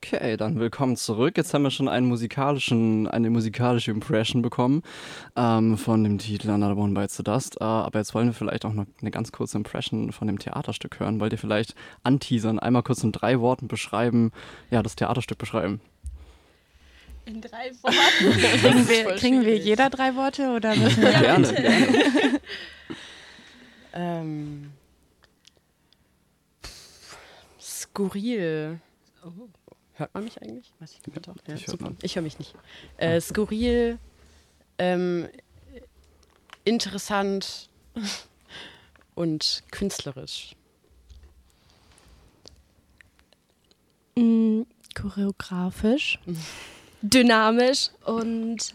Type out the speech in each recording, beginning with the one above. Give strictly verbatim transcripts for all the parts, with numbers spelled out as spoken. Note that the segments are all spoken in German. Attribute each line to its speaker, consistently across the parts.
Speaker 1: Okay, dann willkommen zurück. Jetzt haben wir schon einen musikalischen, eine musikalische Impression bekommen ähm, von dem Titel Another One Bites the Dust. Äh, aber jetzt wollen wir vielleicht auch noch eine ganz kurze Impression von dem Theaterstück hören. Wollt ihr vielleicht anteasern, einmal kurz in drei Worten beschreiben, ja, das Theaterstück beschreiben?
Speaker 2: In drei Worten?
Speaker 3: Kriegen wir, kriegen wir jeder drei Worte oder müssen wir?
Speaker 1: Ja, gerne, gerne.
Speaker 2: ähm, skurril. Oh. Hört man mich eigentlich? Weiß ich nicht. Ja,
Speaker 1: ich
Speaker 2: super. Ich höre mich nicht. Äh, skurril, ähm, interessant und künstlerisch.
Speaker 4: Mm, choreografisch, dynamisch und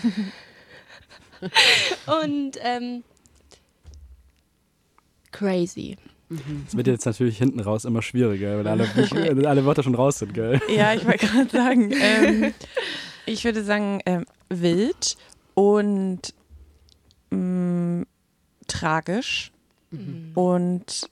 Speaker 4: und ähm, crazy.
Speaker 5: Das wird jetzt natürlich hinten raus immer schwieriger, weil alle, nicht, alle Wörter schon raus sind, gell?
Speaker 3: Ja, ich wollte gerade sagen, ähm, ich würde sagen ähm, wild und mh, tragisch
Speaker 2: Mhm.
Speaker 3: und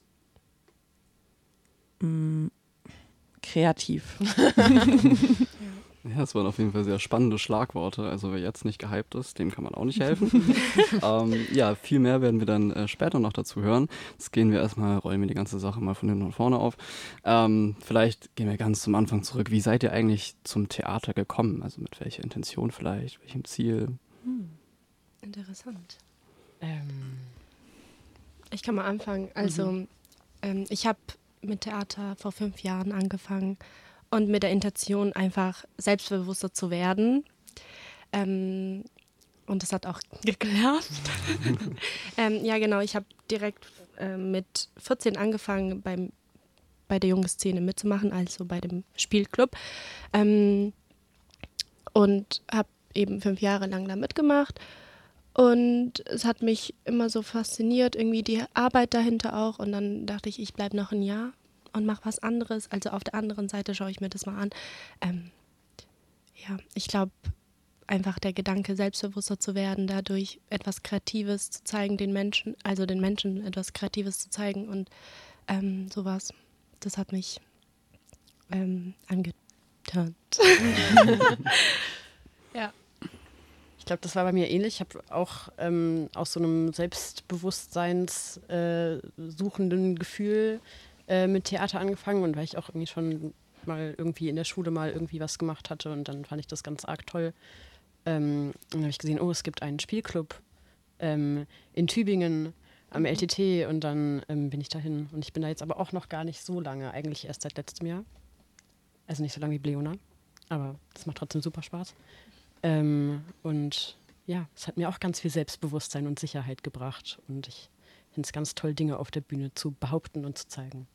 Speaker 3: mh, kreativ.
Speaker 1: Ja, das waren auf jeden Fall sehr spannende Schlagworte. Also wer jetzt nicht gehypt ist, dem kann man auch nicht helfen. ähm, ja, viel mehr werden wir dann äh, später noch dazu hören. Jetzt gehen wir erstmal, rollen wir die ganze Sache mal von hinten und vorne auf. Ähm, vielleicht gehen wir ganz zum Anfang zurück. Wie seid ihr eigentlich zum Theater gekommen? Also mit welcher Intention vielleicht, welchem Ziel?
Speaker 4: Hm. Interessant.
Speaker 2: Ähm,
Speaker 4: Ich kann mal anfangen. Also mhm. ähm, ich habe mit Theater vor fünf Jahren angefangen. Und mit der Intention, einfach selbstbewusster zu werden. Ähm, und das hat auch geklappt. ähm, ja, genau. Ich habe direkt äh, mit vierzehn angefangen, beim, bei der jungen Szene mitzumachen, also bei dem Spielclub. Ähm, und habe eben fünf Jahre lang da mitgemacht. Und es hat mich immer so fasziniert, irgendwie die Arbeit dahinter auch. Und dann dachte ich, ich bleibe noch ein Jahr und mache was anderes. Also auf der anderen Seite schaue ich mir das mal an. Ähm, ja, ich glaube, einfach der Gedanke, selbstbewusster zu werden, dadurch etwas Kreatives zu zeigen, den Menschen, also den Menschen etwas Kreatives zu zeigen und ähm, sowas. Das hat mich ähm, angetan. Ja.
Speaker 2: Ich glaube, das war bei mir ähnlich. Ich habe auch ähm, aus so einem Selbstbewusstseins äh, suchenden Gefühl äh, mit Theater angefangen und weil ich auch irgendwie schon mal irgendwie in der Schule mal irgendwie was gemacht hatte und dann fand ich das ganz arg toll. Ähm, dann habe ich gesehen, oh, es gibt einen Spielclub ähm, in Tübingen am L T T und dann ähm, bin ich dahin und ich bin da jetzt aber auch noch gar nicht so lange, eigentlich erst seit letztem Jahr. Also nicht so lange wie Bleona, aber das macht trotzdem super Spaß. Ähm, und ja, es hat mir auch ganz viel Selbstbewusstsein und Sicherheit gebracht und ich finde es ganz toll, Dinge auf der Bühne zu behaupten und zu zeigen.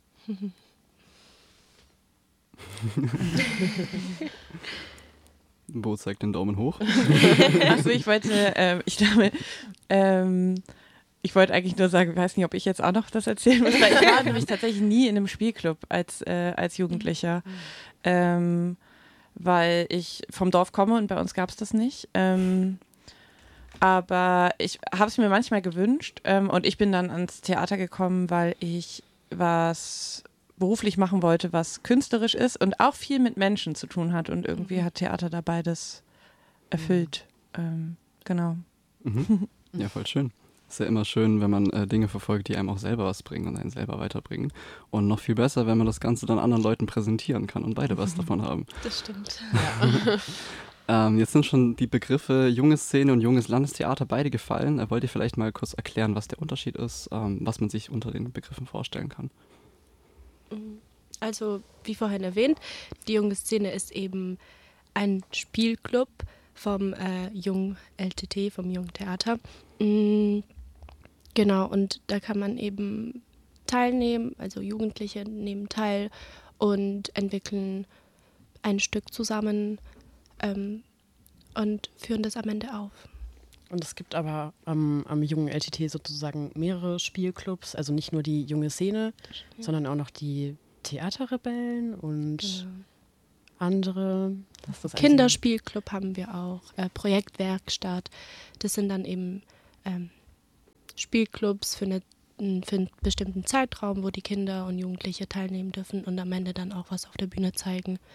Speaker 1: Bo zeigt den Daumen hoch.
Speaker 3: Also ich wollte, ähm, ich glaube, ähm, ich wollte eigentlich nur sagen, ich weiß nicht, ob ich jetzt auch noch das erzählen muss, weil ich war nämlich tatsächlich nie in einem Spielclub als, äh, als Jugendlicher, ähm, weil ich vom Dorf komme und bei uns gab es das nicht. Ähm, aber ich habe es mir manchmal gewünscht ähm, und ich bin dann ans Theater gekommen, weil ich was beruflich machen wollte, was künstlerisch ist und auch viel mit Menschen zu tun hat und irgendwie hat Theater da beides erfüllt. Ähm, genau.
Speaker 1: Mhm. Ja, voll schön. Ist ja immer schön, wenn man äh, Dinge verfolgt, die einem auch selber was bringen und einen selber weiterbringen. Und noch viel besser, wenn man das Ganze dann anderen Leuten präsentieren kann und beide was davon haben.
Speaker 4: Das stimmt.
Speaker 1: Ja. ähm, jetzt sind schon die Begriffe junge Szene und junges Landestheater beide gefallen. Äh, wollt ihr vielleicht mal kurz erklären, was der Unterschied ist, ähm, was man sich unter den Begriffen vorstellen kann?
Speaker 4: Also, wie vorhin erwähnt, die junge Szene ist eben ein Spielclub vom äh, jungen L T T, vom jungen Theater. Mhm. Genau, und da kann man eben teilnehmen, also Jugendliche nehmen teil und entwickeln ein Stück zusammen ähm, und führen das am Ende auf.
Speaker 2: Und es gibt aber am, am jungen L T T sozusagen mehrere Spielclubs, also nicht nur die junge Szene, ja. sondern auch noch die Theaterrebellen und genau. andere. Das ist
Speaker 4: Kinderspielclub haben wir auch, äh, Projektwerkstatt. Das sind dann eben ähm, Spielclubs für, eine, für einen bestimmten Zeitraum, wo die Kinder und Jugendliche teilnehmen dürfen und am Ende dann auch was auf der Bühne zeigen.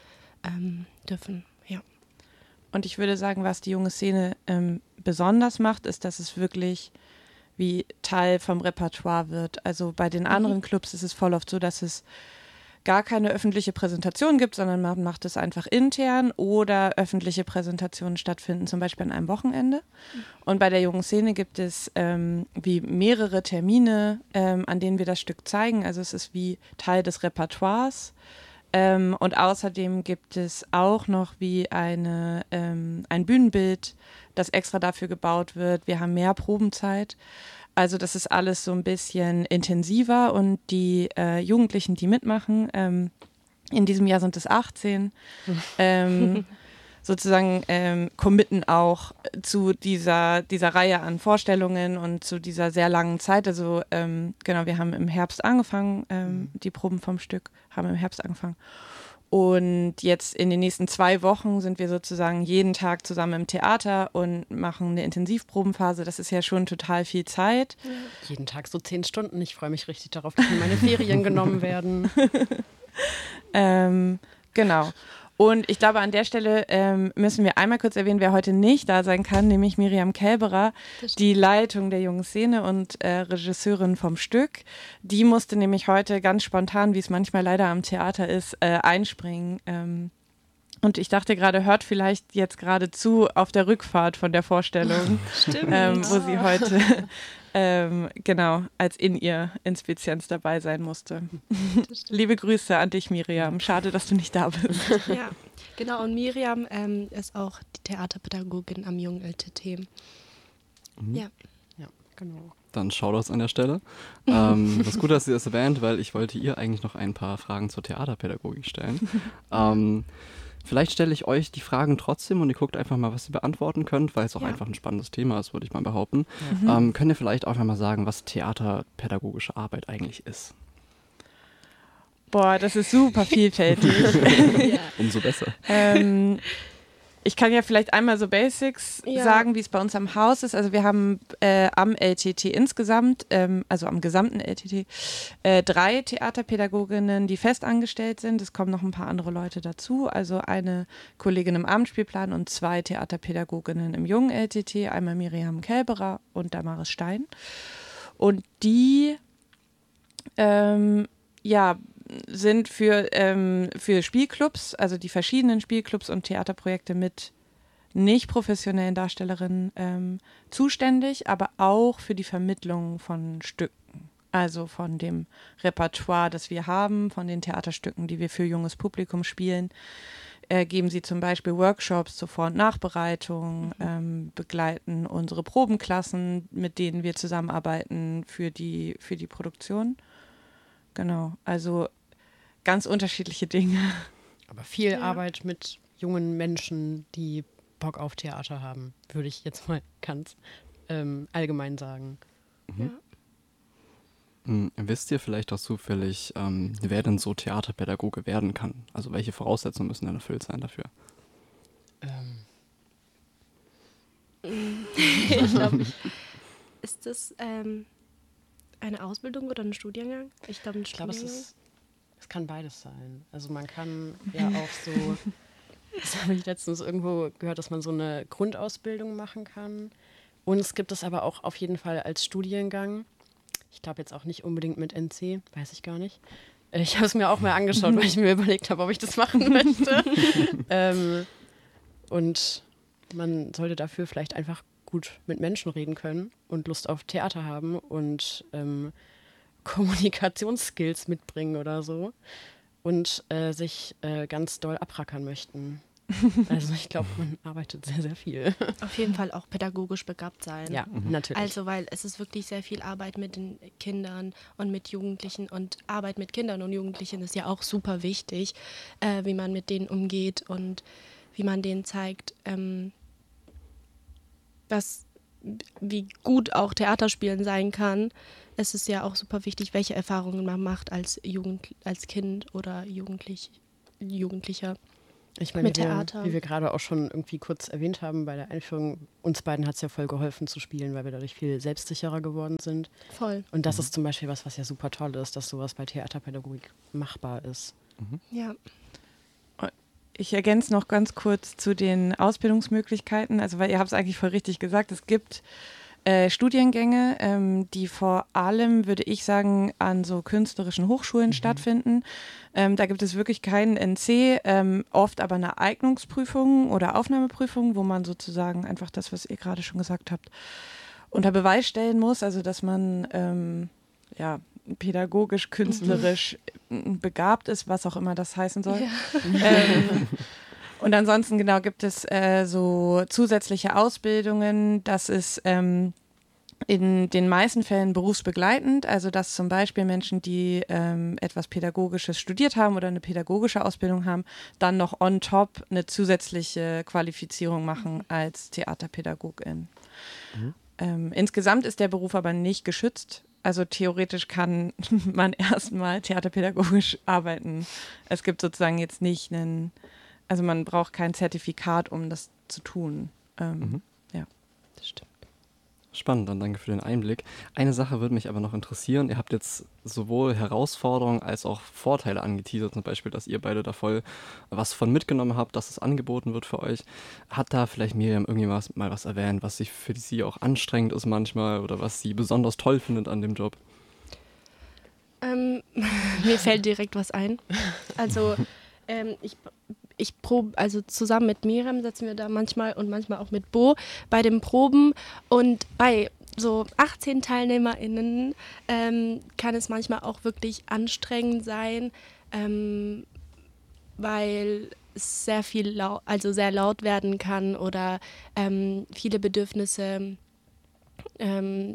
Speaker 4: ähm, dürfen. Ja.
Speaker 3: Und ich würde sagen, was die junge Szene ähm, besonders macht, ist, dass es wirklich wie Teil vom Repertoire wird. Also bei den anderen Clubs ist es voll oft so, dass es gar keine öffentliche Präsentation gibt, sondern man macht es einfach intern oder öffentliche Präsentationen stattfinden, zum Beispiel an einem Wochenende. Und bei der jungen Szene gibt es ähm, wie mehrere Termine, ähm, an denen wir das Stück zeigen. Also es ist wie Teil des Repertoires. Ähm, und außerdem gibt es auch noch wie eine, ähm, ein Bühnenbild, das extra dafür gebaut wird. Wir haben mehr Probenzeit. Also das ist alles so ein bisschen intensiver und die äh, Jugendlichen, die mitmachen, ähm, in diesem Jahr sind es achtzehn, ähm, sozusagen ähm, committen auch zu dieser, dieser Reihe an Vorstellungen und zu dieser sehr langen Zeit. Also ähm, genau, wir haben im Herbst angefangen, ähm, mhm. die Proben vom Stück haben im Herbst angefangen. Und jetzt in den nächsten zwei Wochen sind wir sozusagen jeden Tag zusammen im Theater und machen eine Intensivprobenphase. Das ist ja schon total viel Zeit.
Speaker 2: Ja. Jeden Tag so zehn Stunden. Ich freue mich richtig darauf, dass mir meine Ferien genommen werden.
Speaker 3: ähm, genau. Und ich glaube, an der Stelle ähm, müssen wir einmal kurz erwähnen, wer heute nicht da sein kann, nämlich Miriam Kälberer, die Leitung der jungen Szene und äh, Regisseurin vom Stück. Die musste nämlich heute ganz spontan, wie es manchmal leider am Theater ist, äh, einspringen. Ähm, und ich dachte gerade, hört vielleicht jetzt gerade zu auf der Rückfahrt von der Vorstellung, ähm, wo sie heute ähm, genau als in ihr Inspizienz dabei sein musste. Liebe Grüße an dich, Miriam. Schade, dass du nicht da bist.
Speaker 4: Ja, genau. Und Miriam ähm, ist auch die Theaterpädagogin am Jungen L T T.
Speaker 1: Mhm.
Speaker 4: Ja.
Speaker 2: Ja, genau.
Speaker 1: Dann Shoutouts an der Stelle. Ähm, das ist gut, dass sie das erwähnt, weil ich wollte ihr eigentlich noch ein paar Fragen zur Theaterpädagogik stellen. ähm, Vielleicht stelle ich euch die Fragen trotzdem und ihr guckt einfach mal, was ihr beantworten könnt, weil es auch
Speaker 4: Ja.
Speaker 1: einfach ein spannendes Thema ist, würde ich mal behaupten.
Speaker 3: Mhm.
Speaker 1: Ähm, könnt ihr vielleicht auch einfach mal sagen, was theaterpädagogische Arbeit eigentlich ist?
Speaker 3: Boah, das ist super vielfältig.
Speaker 4: Ja.
Speaker 1: Umso besser.
Speaker 3: ähm, ich kann ja vielleicht einmal so Basics
Speaker 4: Ja.
Speaker 3: sagen, wie es bei uns am Haus ist. Also wir haben äh, am L T T insgesamt, ähm, also am gesamten L T T, äh, drei Theaterpädagoginnen, die festangestellt sind. Es kommen noch ein paar andere Leute dazu. Also eine Kollegin im Abendspielplan und zwei Theaterpädagoginnen im jungen L T T. Einmal Miriam Kälberer und Damaris Stein. Und die, ähm, ja, sind für, ähm, für Spielclubs, also die verschiedenen Spielclubs und Theaterprojekte mit nicht professionellen Darstellerinnen ähm, zuständig, aber auch für die Vermittlung von Stücken. Also von dem Repertoire, das wir haben, von den Theaterstücken, die wir für junges Publikum spielen. Äh, geben sie zum Beispiel Workshops zur Vor- und Nachbereitung, mhm. ähm, begleiten unsere Probenklassen, mit denen wir zusammenarbeiten für die, für die Produktion. Genau, also ganz unterschiedliche Dinge.
Speaker 2: Aber viel
Speaker 4: Ja.
Speaker 2: Arbeit mit jungen Menschen, die Bock auf Theater haben, würde ich jetzt mal ganz ähm, allgemein sagen.
Speaker 1: Mhm. Hm, wisst ihr vielleicht auch zufällig, ähm, wer denn so Theaterpädagoge werden kann? Also welche Voraussetzungen müssen denn erfüllt sein dafür?
Speaker 2: Ähm.
Speaker 4: Ich glaube, ist das ähm, eine Ausbildung oder ein Studiengang? Ich glaube, ein
Speaker 2: Ich glaube, es
Speaker 4: Studiengang.
Speaker 2: ist, es kann beides sein. Also man kann ja auch so, das habe ich letztens irgendwo gehört, dass man so eine Grundausbildung machen kann. Und es gibt es aber auch auf jeden Fall als Studiengang. Ich glaube jetzt auch nicht unbedingt mit N C, weiß ich gar nicht. Äh, Ich habe es mir auch mal angeschaut, weil ich mir überlegt habe, ob ich das machen möchte. ähm, und man sollte dafür vielleicht einfach gut mit Menschen reden können und Lust auf Theater haben und ähm, Kommunikationsskills mitbringen oder so und äh, sich äh, ganz doll abrackern möchten. Also ich glaube, man arbeitet sehr, sehr viel.
Speaker 4: Auf jeden Fall auch pädagogisch begabt sein.
Speaker 2: Ja, natürlich.
Speaker 4: Also, weil es ist wirklich sehr viel Arbeit mit den Kindern und mit Jugendlichen und Arbeit mit Kindern und Jugendlichen ist ja auch super wichtig, äh, wie man mit denen umgeht und wie man denen zeigt, ähm, dass, wie gut auch Theaterspielen sein kann. Es ist ja auch super wichtig, welche Erfahrungen man macht als Jugend, als Kind oder Jugendlich, Jugendlicher.
Speaker 2: Ich meine,
Speaker 4: mit
Speaker 2: wie wir,
Speaker 4: Theater.
Speaker 2: wie wir gerade auch schon irgendwie kurz erwähnt haben bei der Einführung, uns beiden hat es ja voll geholfen zu spielen, weil wir dadurch viel selbstsicherer geworden sind.
Speaker 4: Voll.
Speaker 2: Und das ist zum Beispiel was, was ja super toll ist, dass sowas bei Theaterpädagogik machbar ist.
Speaker 4: Ja.
Speaker 3: ich ergänze noch ganz kurz zu den Ausbildungsmöglichkeiten, also weil ihr habt es eigentlich voll richtig gesagt, es gibt äh, Studiengänge, ähm, die vor allem, würde ich sagen, an so künstlerischen Hochschulen mhm. stattfinden. Ähm, da gibt es wirklich keinen N C, ähm, oft aber eine Eignungsprüfung oder Aufnahmeprüfung, wo man sozusagen einfach das, was ihr gerade schon gesagt habt, unter Beweis stellen muss, also dass man ähm, ja pädagogisch, künstlerisch mhm. begabt ist, was auch immer das heißen soll. Ja. Ähm, und ansonsten genau gibt es äh, so zusätzliche Ausbildungen, das ist ähm, in den meisten Fällen berufsbegleitend, also dass zum Beispiel Menschen, die ähm, etwas Pädagogisches studiert haben oder eine pädagogische Ausbildung haben, dann noch on top eine zusätzliche Qualifizierung machen als Theaterpädagogin. Mhm. Ähm, insgesamt ist der Beruf aber nicht geschützt. Also theoretisch kann man erstmal theaterpädagogisch arbeiten. Es gibt sozusagen jetzt nicht einen, also man braucht kein Zertifikat, um das zu tun. Ähm, mhm. Ja, das stimmt.
Speaker 1: Spannend, dann danke für den Einblick. Eine Sache würde mich aber noch interessieren. Ihr habt jetzt sowohl Herausforderungen als auch Vorteile angeteasert, zum Beispiel, dass ihr beide da voll was von mitgenommen habt, dass es angeboten wird für euch. Hat da vielleicht Miriam irgendwie was, mal was erwähnt, was sich für sie auch anstrengend ist manchmal oder was sie besonders toll findet an dem Job?
Speaker 4: Ähm, mir fällt direkt was ein. Also ähm, ich Ich probe, also zusammen mit Miriam setzen wir da manchmal und manchmal auch mit Bo bei den Proben und bei so achtzehn TeilnehmerInnen ähm, kann es manchmal auch wirklich anstrengend sein, ähm, weil es sehr viel laut, also sehr laut werden kann oder ähm, viele Bedürfnisse ähm,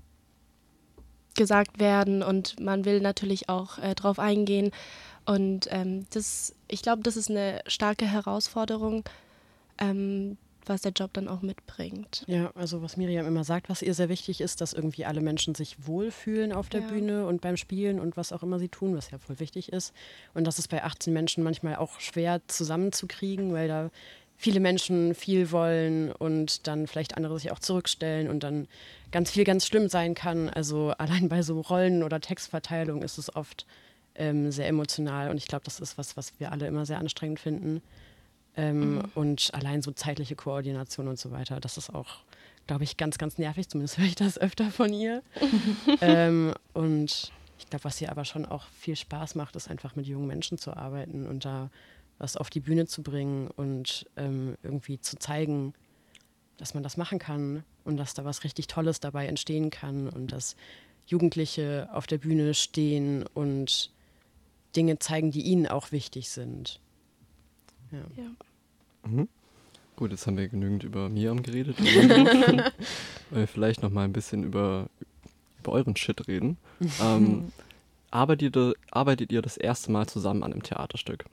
Speaker 4: gesagt werden und man will natürlich auch äh, drauf eingehen. Und ähm, das, ich glaube, das ist eine starke Herausforderung, ähm, was der Job dann auch mitbringt.
Speaker 2: Ja, also was Miriam immer sagt, was ihr sehr wichtig ist, dass irgendwie alle Menschen sich wohlfühlen auf der ja. Bühne und beim Spielen und was auch immer sie tun, was ja voll wichtig ist. Und das ist bei achtzehn Menschen manchmal auch schwer zusammenzukriegen, weil da viele Menschen viel wollen und dann vielleicht andere sich auch zurückstellen und dann ganz viel ganz schlimm sein kann. Also allein bei so Rollen- oder Textverteilung ist es oft Ähm, sehr emotional und ich glaube, das ist was, was wir alle immer sehr anstrengend finden. Ähm, mhm. Und allein so zeitliche Koordination und so weiter, das ist auch, glaube ich, ganz, ganz nervig, zumindest höre ich das öfter von ihr. ähm, und ich glaube, was ihr aber schon auch viel Spaß macht, ist einfach mit jungen Menschen zu arbeiten und da was auf die Bühne zu bringen und ähm, irgendwie zu zeigen, dass man das machen kann und dass da was richtig Tolles dabei entstehen kann und dass Jugendliche auf der Bühne stehen und Dinge zeigen, die ihnen auch wichtig sind. Ja.
Speaker 4: Ja.
Speaker 1: Mhm. Gut, jetzt haben wir genügend über Miriam geredet. Wollen wir vielleicht noch mal ein bisschen über, über euren Shit reden. ähm, arbeitet, ihr, arbeitet ihr das erste Mal zusammen an einem Theaterstück?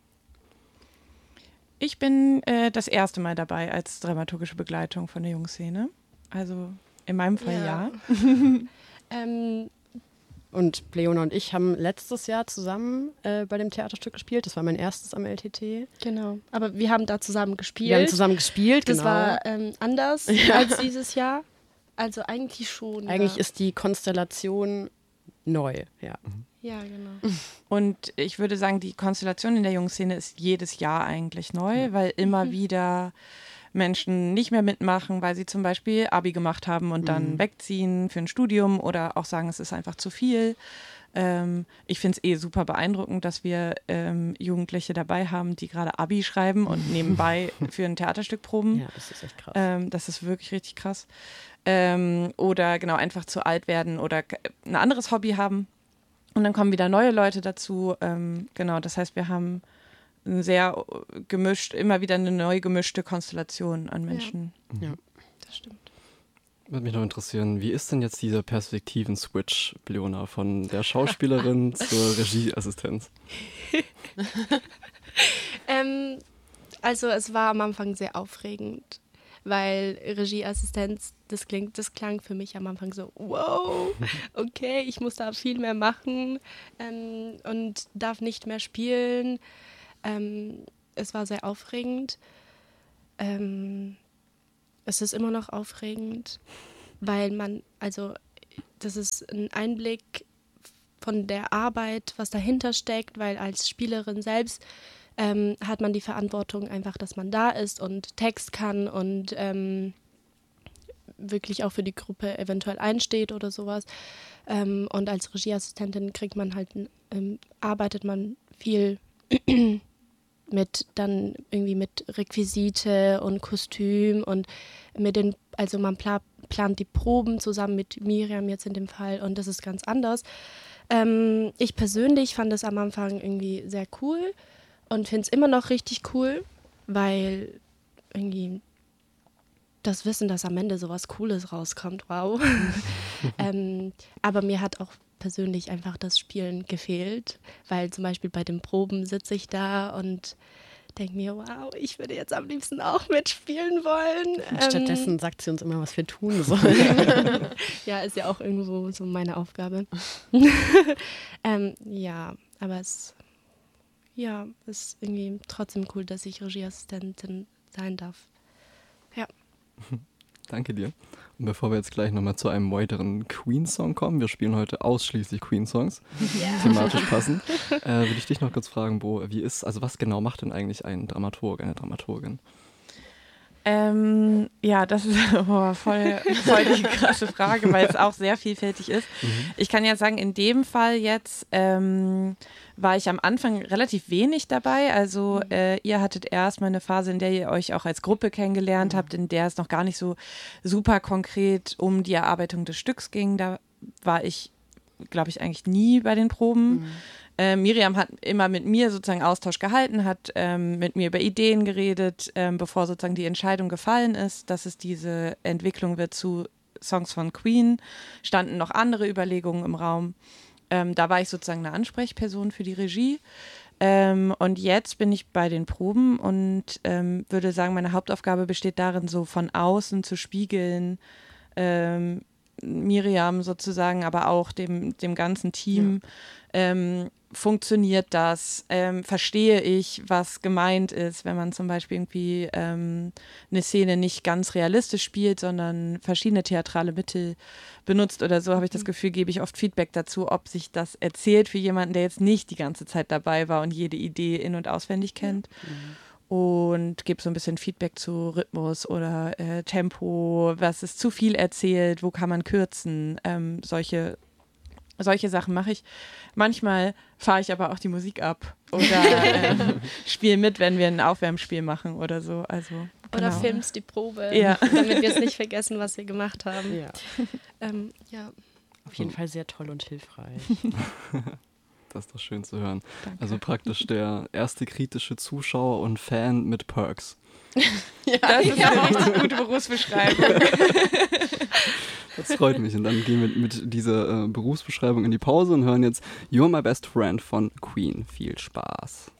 Speaker 3: Ich bin äh, das erste Mal dabei als dramaturgische Begleitung von der Jungszene. Also in meinem Fall ja. ja.
Speaker 2: ähm, Und Leona und ich haben letztes Jahr zusammen äh, bei dem Theaterstück gespielt. Das war mein erstes am L T T.
Speaker 4: Genau. Aber wir haben da zusammen gespielt.
Speaker 2: Wir haben zusammen gespielt,
Speaker 4: das
Speaker 2: genau.
Speaker 4: Das war ähm, anders ja. als dieses Jahr. Also eigentlich schon.
Speaker 2: Eigentlich
Speaker 4: ja.
Speaker 2: ist die Konstellation neu, ja.
Speaker 4: Ja, genau.
Speaker 3: Und ich würde sagen, die Konstellation in der Jungszene ist jedes Jahr eigentlich neu, ja. weil immer mhm. wieder Menschen nicht mehr mitmachen, weil sie zum Beispiel Abi gemacht haben und dann mhm. wegziehen für ein Studium oder auch sagen, es ist einfach zu viel. Ähm, ich finde es eh super beeindruckend, dass wir ähm, Jugendliche dabei haben, die gerade Abi schreiben und nebenbei für ein Theaterstück proben.
Speaker 2: Ja, das ist echt krass.
Speaker 3: Ähm, das ist wirklich richtig krass. Ähm, oder genau, einfach zu alt werden oder ein anderes Hobby haben. Und dann kommen wieder neue Leute dazu. Ähm, genau, das heißt, wir haben sehr gemischt, immer wieder eine neu gemischte Konstellation an Menschen.
Speaker 2: Ja,
Speaker 4: ja das stimmt.
Speaker 1: Würde mich noch interessieren, wie ist denn jetzt dieser Perspektiven-Switch, Leona, von der Schauspielerin zur Regieassistenz?
Speaker 4: ähm, also es war am Anfang sehr aufregend, weil Regieassistenz, das klingt, das klang für mich am Anfang so, wow, okay, ich muss da viel mehr machen ähm, und darf nicht mehr spielen. Ähm, es war sehr aufregend. Ähm, es ist immer noch aufregend, weil man, also das ist ein Einblick von der Arbeit, was dahinter steckt, weil als Spielerin selbst ähm, hat man die Verantwortung einfach, dass man da ist und Text kann und ähm, wirklich auch für die Gruppe eventuell einsteht oder sowas. Ähm, und als Regieassistentin kriegt man halt, ähm, arbeitet man viel mit dann irgendwie mit Requisite und Kostüm und mit den, also man pla- plant die Proben zusammen mit Miriam jetzt in dem Fall und das ist ganz anders. Ähm, ich persönlich fand es am Anfang irgendwie sehr cool und finde es immer noch richtig cool, weil irgendwie das Wissen, dass am Ende sowas Cooles rauskommt, wow. ähm, aber mir hat auch persönlich einfach das Spielen gefehlt, weil zum Beispiel bei den Proben sitze ich da und denke mir, wow, ich würde jetzt am liebsten auch mitspielen wollen.
Speaker 2: Und stattdessen ähm, sagt sie uns immer, was wir tun sollen.
Speaker 4: Ja, ist ja auch irgendwo so meine Aufgabe. ähm, ja, aber es ja, ist irgendwie trotzdem cool, dass ich Regieassistentin sein darf. Ja.
Speaker 1: Danke dir. Und bevor wir jetzt gleich nochmal zu einem weiteren Queen-Song kommen, wir spielen heute ausschließlich Queen-Songs, yeah. thematisch passend, äh, würde ich dich noch kurz fragen, Bo, wie ist, also was genau macht denn eigentlich ein Dramaturg, eine Dramaturgin?
Speaker 3: Ähm, ja, das ist oh, voll, voll die krasse Frage, weil es auch sehr vielfältig ist. Mhm. Ich kann ja sagen, in dem Fall jetzt ähm, war ich am Anfang relativ wenig dabei. Also äh, ihr hattet erstmal eine Phase, in der ihr euch auch als Gruppe kennengelernt mhm. habt, in der es noch gar nicht so super konkret um die Erarbeitung des Stücks ging. Da war ich, glaube ich, eigentlich nie bei den Proben. Mhm. Äh, Miriam hat immer mit mir sozusagen Austausch gehalten, hat ähm, mit mir über Ideen geredet, ähm, bevor sozusagen die Entscheidung gefallen ist, dass es diese Entwicklung wird zu Songs von Queen, standen noch andere Überlegungen im Raum. Ähm, da war ich sozusagen eine Ansprechperson für die Regie. Ähm, und jetzt bin ich bei den Proben und ähm, würde sagen, meine Hauptaufgabe besteht darin, so von außen zu spiegeln, ähm, Miriam sozusagen, aber auch dem, dem ganzen Team. Ja. Ähm, funktioniert das? Ähm, verstehe ich, was gemeint ist, wenn man zum Beispiel irgendwie ähm, eine Szene nicht ganz realistisch spielt, sondern verschiedene theatrale Mittel benutzt oder so, habe ich das Gefühl, gebe ich oft Feedback dazu, ob sich das erzählt für jemanden, der jetzt nicht die ganze Zeit dabei war und jede Idee in- und auswendig kennt. Mhm. Und gebe so ein bisschen Feedback zu Rhythmus oder äh, Tempo, was ist zu viel erzählt, wo kann man kürzen, ähm, solche Solche Sachen mache ich. Manchmal fahre ich aber auch die Musik ab oder ähm, spiele mit, wenn wir ein Aufwärmspiel machen oder so. Also,
Speaker 4: genau. Oder filmst die Probe, ja. damit wir es nicht vergessen, was wir gemacht haben.
Speaker 2: Ja.
Speaker 4: ähm, ja.
Speaker 2: Auf jeden Fall sehr toll und hilfreich.
Speaker 1: Das ist doch schön zu hören.
Speaker 3: Danke.
Speaker 1: Also praktisch der erste kritische Zuschauer und Fan mit Perks.
Speaker 3: Ja, das ist ja. eine richtig gute Berufsbeschreibung.
Speaker 1: Das freut mich. Und dann gehen wir mit dieser äh, Berufsbeschreibung in die Pause und hören jetzt You're My Best Friend von Queen. Viel Spaß.